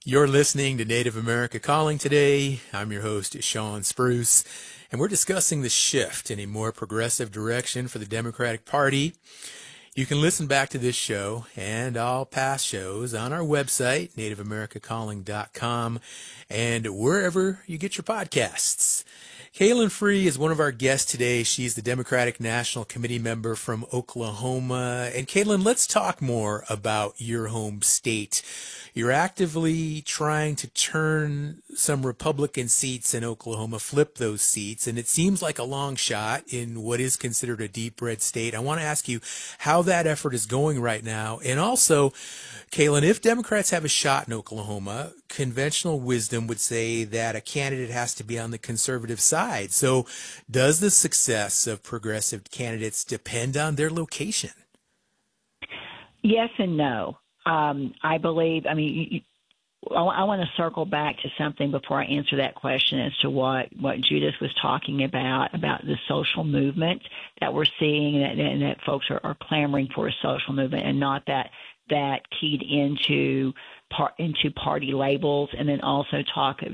You're listening to Native America Calling today. I'm your host, Sean Spruce, and we're discussing the shift in a more progressive direction for the Democratic Party. You can listen back to this show and all past shows on our website, nativeamericacalling.com, and wherever you get your podcasts. Kaylin Free is one of our guests today. She's the Democratic National Committee member from Oklahoma. And Kaylin, let's talk more about your home state. You're actively trying to turn some Republican seats in Oklahoma, flip those seats, and it seems like a long shot in what is considered a deep red state. I want to ask you how that effort is going right now. And also, Kaylin, if Democrats have a shot in Oklahoma, conventional wisdom would say that a candidate has to be on the conservative side. So does the success of progressive candidates depend on their location? Yes and no. I believe, I want to circle back to something before I answer that question as to what Judith was talking about the social movement that we're seeing and that folks are clamoring for a social movement and not that keyed into party labels, and then also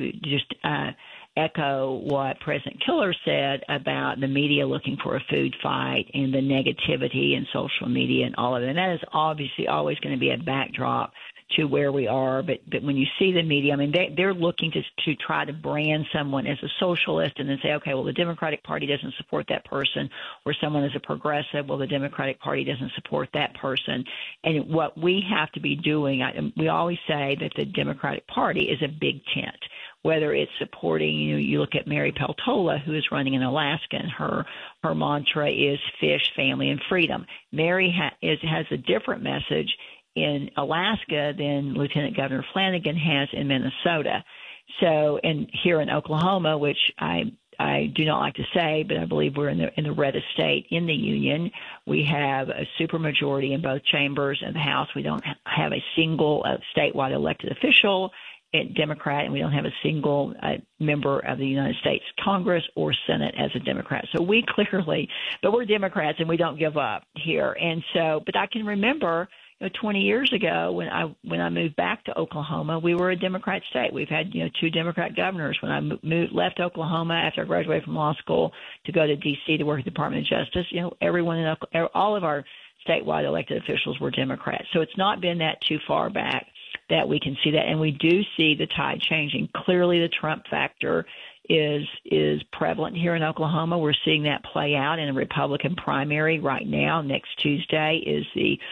echo what President Killer said about the media looking for a food fight and the negativity in social media and all of it. And that is obviously always going to be a backdrop to where we are. But when you see the media, they're looking to try to brand someone as a socialist and then say, okay, well, the Democratic Party doesn't support that person, or someone is a progressive, well, the Democratic Party doesn't support that person. And what we have to be doing, we always say that the Democratic Party is a big tent. Whether it's supporting, you look at Mary Peltola, who is running in Alaska, and her mantra is fish, family, and freedom. Mary has a different message in Alaska than Lieutenant Governor Flanagan has in Minnesota. So, and here in Oklahoma, which I do not like to say, but I believe we're in the reddest state in the union. We have a supermajority in both chambers of the House. We don't have a single statewide elected official Democrat, and we don't have a single member of the United States Congress or Senate as a Democrat. So we're Democrats, and we don't give up here. And so, but I can remember 20 years ago when I moved back to Oklahoma, we were a Democrat state. We've had 2 Democrat governors. When I left Oklahoma after I graduated from law school to go to D.C. to work at the Department of Justice, all of our statewide elected officials were Democrats. So it's not been that too far back that we can see that, and we do see the tide changing. Clearly, the Trump factor is prevalent here in Oklahoma. We're seeing that play out in a Republican primary right now. Next Tuesday is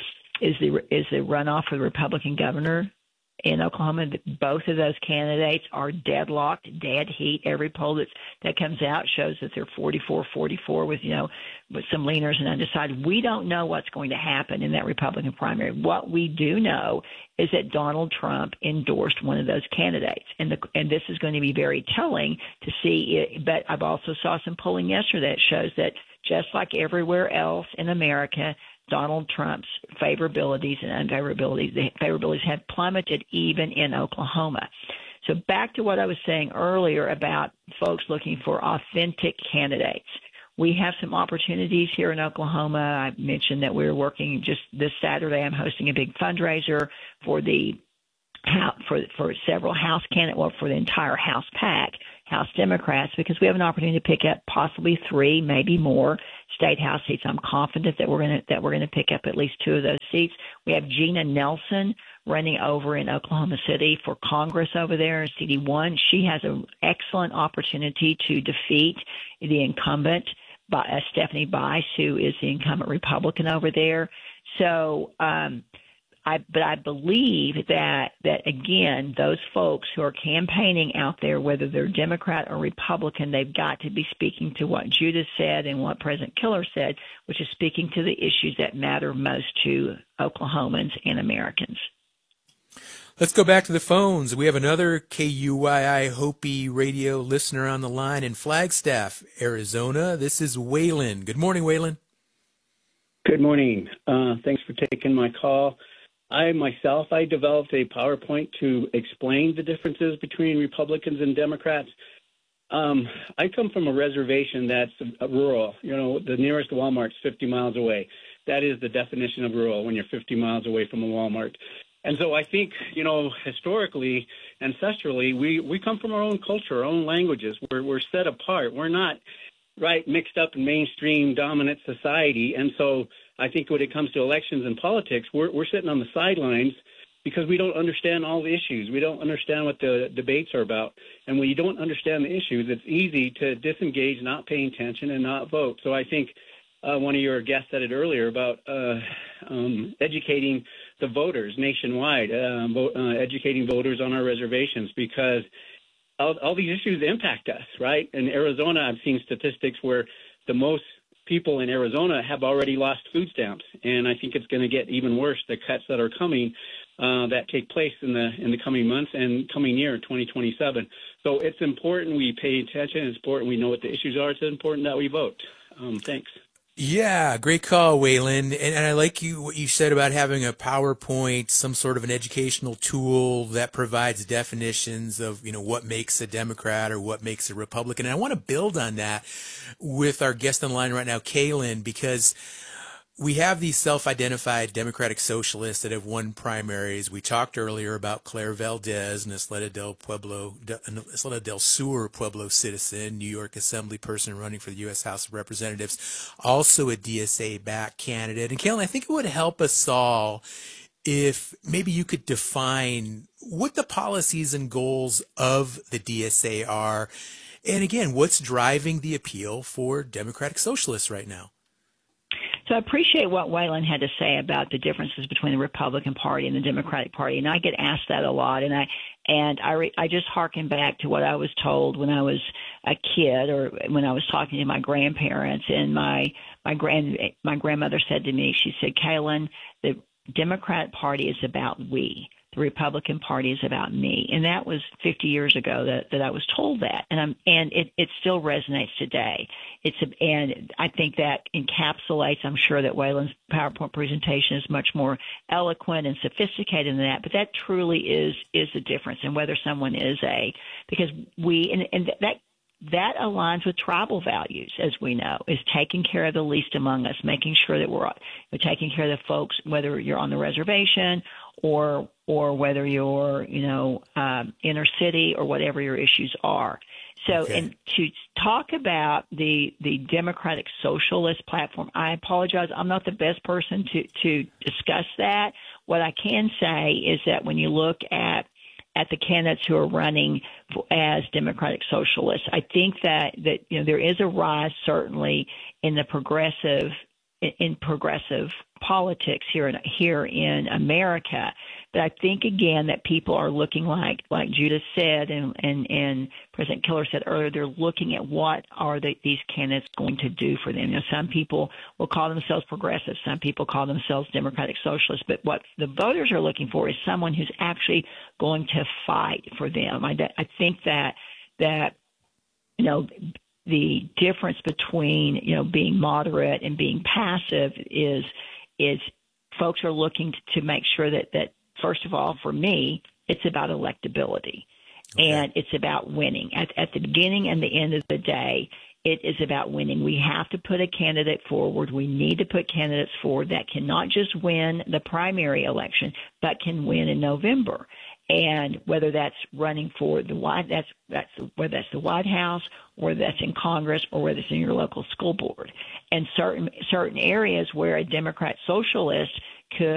the runoff for the Republican governor in Oklahoma. Both of those candidates are deadlocked, dead heat. Every poll that comes out shows that they're 44-44 with some leaners and undecided. We don't know what's going to happen in that Republican primary. What we do know is that Donald Trump endorsed one of those candidates, and this is going to be very telling to see it. But I've also saw some polling yesterday that shows that just like everywhere else in America, Donald Trump's favorabilities and unfavorabilities, the favorabilities have plummeted even in Oklahoma. So back to what I was saying earlier about folks looking for authentic candidates. We have some opportunities here in Oklahoma. I mentioned that we're working just this Saturday. I'm hosting a big fundraiser for several House candidates, well, for the entire House PAC, House Democrats, because we have an opportunity to pick up possibly 3, maybe more state House seats. I'm confident that we're going to pick up at least 2 of those seats. We have Gina Nelson running over in Oklahoma City for Congress over there in CD1. She has an excellent opportunity to defeat the incumbent, Stephanie Bice, who is the incumbent Republican over there. So, but I believe that again, those folks who are campaigning out there, whether they're Democrat or Republican, they've got to be speaking to what Judith said and what President Killer said, which is speaking to the issues that matter most to Oklahomans and Americans. Let's go back to the phones. We have another KUYI Hopi radio listener on the line in Flagstaff, Arizona. This is Waylon. Good morning, Waylon. Good morning. Thanks for taking my call. I developed a PowerPoint to explain the differences between Republicans and Democrats. I come from a reservation that's rural. The nearest Walmart's 50 miles away. That is the definition of rural, when you're 50 miles away from a Walmart. And so I think, historically, ancestrally, we come from our own culture, our own languages. We're set apart. We're not mixed up in mainstream dominant society. And so I think when it comes to elections and politics, we're sitting on the sidelines because we don't understand all the issues. We don't understand what the debates are about. And when you don't understand the issues, it's easy to disengage, not paying attention, and not vote. So I think one of your guests said it earlier about educating the voters nationwide, educating voters on our reservations, because all these issues impact us, right? In Arizona, I've seen statistics where the most people in Arizona have already lost food stamps, and I think it's going to get even worse, the cuts that are coming that take place in the coming months and coming year, 2027. So it's important we pay attention. It's important we know what the issues are. It's important that we vote. Thanks. Yeah, great call, Waylon. And I like what you said about having a PowerPoint, some sort of an educational tool that provides definitions of, what makes a Democrat or what makes a Republican. And I want to build on that with our guest on the line right now, Kaylin, because we have these self-identified Democratic Socialists that have won primaries. We talked earlier about Claire Valdez, an Isleta del Sur Pueblo citizen, New York Assembly person running for the U.S. House of Representatives, also a DSA-backed candidate. And Kaylin, I think it would help us all if maybe you could define what the policies and goals of the DSA are. And again, what's driving the appeal for Democratic Socialists right now? So I appreciate what Waylon had to say about the differences between the Republican Party and the Democratic Party, and I get asked that a lot. And I just hearken back to what I was told when I was a kid, or when I was talking to my grandparents. And my grandmother said to me, she said, "Kaylin, the Democratic Party is about we. The Republican Party is about me." And that was 50 years ago that I was told that. And it still resonates today. And I think that encapsulates, I'm sure that Waylon's PowerPoint presentation is much more eloquent and sophisticated than that, but that truly is the difference in whether someone is because that aligns with tribal values, as we know, is taking care of the least among us, making sure that we're taking care of the folks, whether you're on the reservation or whether you're, inner city, or whatever your issues are. So, okay. And to talk about the Democratic Socialist platform, I apologize, I'm not the best person to discuss that. What I can say is that when you look at the candidates who are running as Democratic Socialists, I think that there is a rise certainly in the progressive politics here in America. But I think again that people are looking like Judith said and President Killer said earlier, they're looking at what are these candidates going to do for them. Some people will call themselves progressive, some people call themselves Democratic Socialists, but what the voters are looking for is someone who's actually going to fight for them. I think that the difference between being moderate and being passive is folks are looking to make sure that first of all, for me, it's about electability. Okay. And it's about winning. At the beginning and the end of the day, it is about winning. We have to put a candidate forward. We need to put candidates forward that can not just win the primary election, but can win in November. And whether that's running for the whether that's the White House, or that's in Congress, or whether it's in your local school board, and certain areas where a Democrat socialist could